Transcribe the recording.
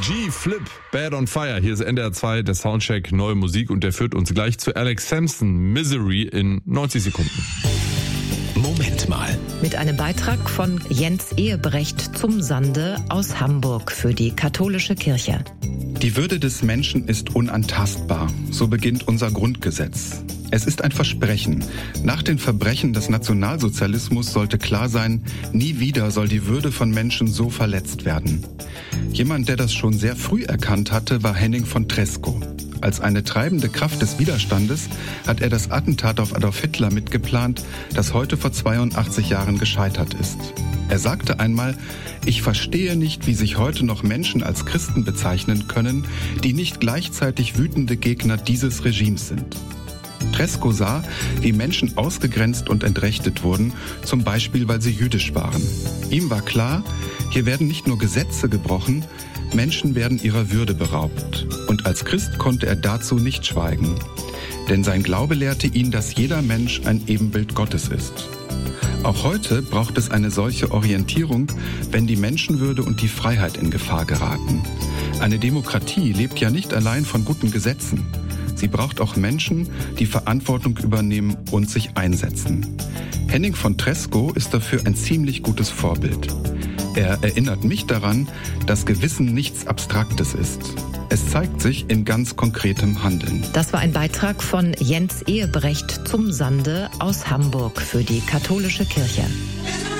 G-Flip, Bad on Fire. Hier ist NDR 2, der Soundcheck, neue Musik und der führt uns gleich zu Alex Sampson, Misery in 90 Sekunden. Moment mal. Mit einem Beitrag von Jens Ehebrecht zum Sande aus Hamburg für die katholische Kirche. Die Würde des Menschen ist unantastbar. So beginnt unser Grundgesetz. Es ist ein Versprechen. Nach den Verbrechen des Nationalsozialismus sollte klar sein, nie wieder soll die Würde von Menschen so verletzt werden. Jemand, der das schon sehr früh erkannt hatte, war Henning von Tresckow. Als eine treibende Kraft des Widerstandes hat er das Attentat auf Adolf Hitler mitgeplant, das heute vor 82 Jahren gescheitert ist. Er sagte einmal: Ich verstehe nicht, wie sich heute noch Menschen als Christen bezeichnen können, die nicht gleichzeitig wütende Gegner dieses Regimes sind. Tresckow sah, wie Menschen ausgegrenzt und entrechtet wurden, zum Beispiel, weil sie jüdisch waren. Ihm war klar, hier werden nicht nur Gesetze gebrochen, Menschen werden ihrer Würde beraubt. Und als Christ konnte er dazu nicht schweigen. Denn sein Glaube lehrte ihn, dass jeder Mensch ein Ebenbild Gottes ist. Auch heute braucht es eine solche Orientierung, wenn die Menschenwürde und die Freiheit in Gefahr geraten. Eine Demokratie lebt ja nicht allein von guten Gesetzen. Sie braucht auch Menschen, die Verantwortung übernehmen und sich einsetzen. Henning von Tresckow ist dafür ein ziemlich gutes Vorbild. Er erinnert mich daran, dass Gewissen nichts Abstraktes ist. Es zeigt sich in ganz konkretem Handeln. Das war ein Beitrag von Jens Ehebrecht zum Sande aus Hamburg für die katholische Kirche.